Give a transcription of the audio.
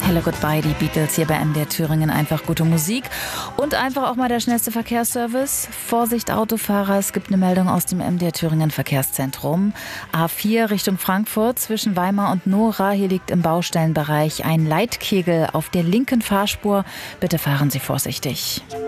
Hello Goodbye, die Beatles hier bei MDR Thüringen. Einfach gute Musik und einfach auch mal der schnellste Verkehrsservice. Vorsicht Autofahrer, es gibt eine Meldung aus dem MDR Thüringen Verkehrszentrum. A4 Richtung Frankfurt zwischen Weimar und Nora. Hier liegt im Baustellenbereich ein Leitkegel auf der linken Fahrspur. Bitte fahren Sie vorsichtig.